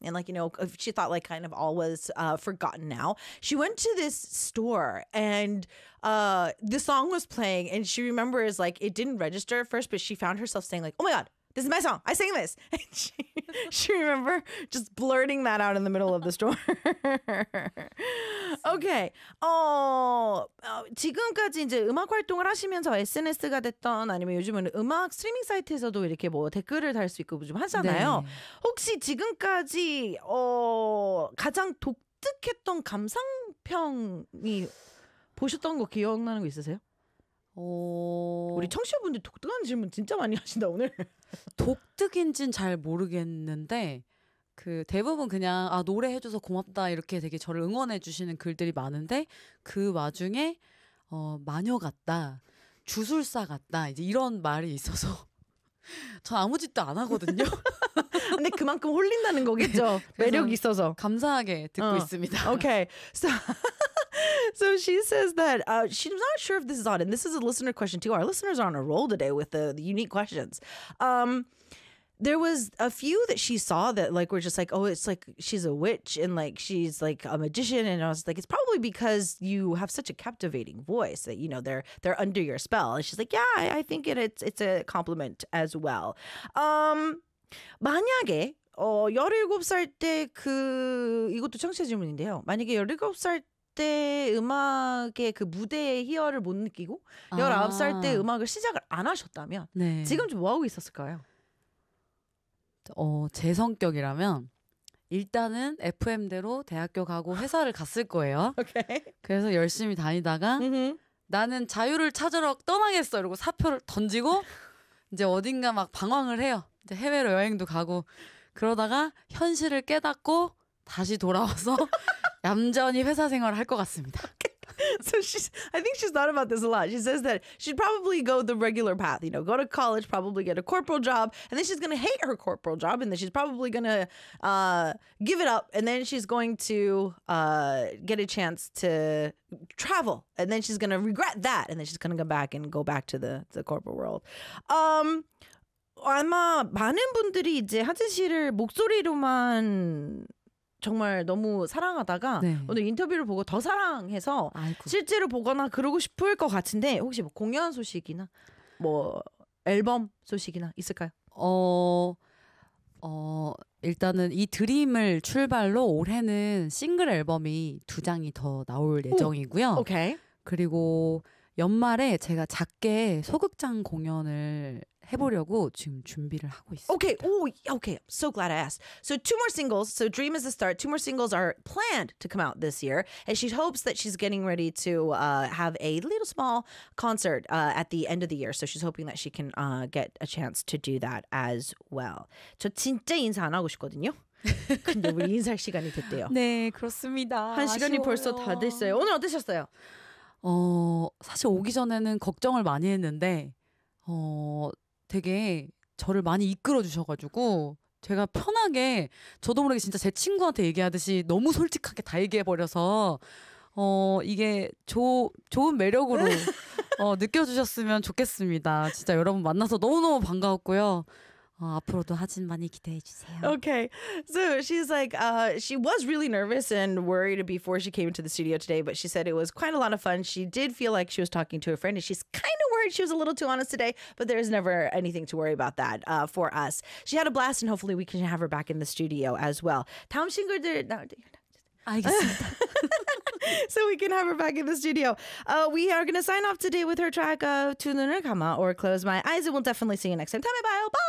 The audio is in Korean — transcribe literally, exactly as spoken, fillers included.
and like, you know, she thought like kind of all was uh, forgotten now. She went to this store and uh, the song was playing, and she remembers like it didn't register at first, but she found herself saying like, oh my God, this is my song. I sang this. And she, she remember just blurting that out in the middle of the store. Okay. 어, 어, 지금까지 이제 음악 활동을 하시면서 에스엔에스가 됐던 아니면 요즘은 음악 스트리밍 사이트에서도 이렇게 뭐 댓글을 달 수 있고 좀 하잖아요. 네. 혹시 지금까지 어, 가장 독특했던 감상평이 보셨던 거 기억나는 거 있으세요? 어... 우리 청취자분들 독특한 질문 진짜 많이 하신다 오늘. 독특인진 잘 모르겠는데 그 대부분 그냥 아 노래 해줘서 고맙다 이렇게 되게 저를 응원해 주시는 글들이 많은데 그 와중에 어 마녀 같다, 주술사 같다 이제 이런 말이 있어서 전 아무 짓도 안 하거든요. 근데 그만큼 홀린다는 거겠죠. 매력이 있어서. 감사하게 듣고 어. 있습니다. Okay, so so she says that uh, she's not sure if this is on, and this is a listener question too. Our listeners are on a roll today with the, the unique questions. Um, there was a few that she saw that like were just like, oh, it's like she's a witch and like she's like a magician, and I was like, it's probably because you have such a captivating voice that you know they're they're under your spell. And she's like, yeah, I, I think it, it's it's a compliment as well. Um, 만약에 어 열일곱 살 때 그 이것도 청취자 질문인데요. 만약에 열일곱 살 때 음악의 그 무대의 희열을 못 느끼고 아. 열아홉 살 때 음악을 시작을 안 하셨다면 네. 지금 좀 뭐 하고 있었을까요? 어, 제 성격이라면 일단은 에프엠대로 대학교 가고 회사를 갔을 거예요. Okay. 그래서 열심히 다니다가 Mm-hmm. 나는 자유를 찾으러 떠나겠어 이러고 사표를 던지고 이제 어딘가 막 방황을 해요. 이제 해외로 여행도 가고 그러다가 현실을 깨닫고 다시 돌아와서 얌전히 회사 생활을 할 것 같습니다. So she's, I think she's thought about this a lot. She says that she'd probably go the regular path, you know, go to college, probably get a corporal job, and then she's going to hate her corporal job, and then she's probably going to uh, give it up, and then she's going to uh, get a chance to travel, and then she's going to regret that, and then she's going to come back and go back to the, the corporate world. Um, 아마 많은 분들이 이제 하진 씨를 목소리로만 정말 너무 사랑하다가 네. 오늘 인터뷰를 보고 더 사랑해서 아이고. 실제로 보거나 그러고 싶을 것 같은데 혹시 뭐 공연 소식이나 뭐 앨범 소식이나 있을까요? 어, 어, 일단은 이 드림을 출발로 올해는 싱글 앨범이 두 장이 더 나올 예정이고요. 오케이. 그리고 연말에 제가 작게 소극장 공연을 해보려고 지금 준비를 하고 있어요. Okay. Oh, okay. I'm so glad I asked. So two more singles. So Dream is the start. Two more singles are planned to come out this year, and she hopes that she's getting ready to uh, have a little small concert uh, at the end of the year. So she's hoping that she can uh, get a chance to do that as well. 저 진짜 인사 안 하고 싶거든요. 근데 우리 인사할 시간이 됐대요. 네, 그렇습니다. 한 시간이 아쉬워요. 벌써 다 됐어요. 오늘 어떠셨어요? 어, 사실 오기 전에는 걱정을 많이 했는데 어, 되게 저를 많이 이끌어 주셔가지고 제가 편하게 저도 모르게 진짜 제 친구한테 얘기하듯이 너무 솔직하게 다 얘기해버려서 어, 이게 조, 좋은 매력으로 어, 느껴주셨으면 좋겠습니다. 진짜 여러분 만나서 너무너무 반가웠고요. 어, 앞으로도 하진 많이 기대해 주세요. Okay. So she's like, uh, she was really nervous and worried before she came into the studio today, but she said it was quite a lot of fun. She did feel like she was talking to a friend, and she's kind of worried she was a little too honest today, but there's never anything to worry about that uh, for us. She had a blast, and hopefully we can have her back in the studio as well. 다음 싱글들... 알겠습니다. So we can have her back in the studio. Uh, we are going to sign off today with her track of 두 눈을 감아 or Close My Eyes, and we'll definitely see you next time. 다음에 봐요. Bye!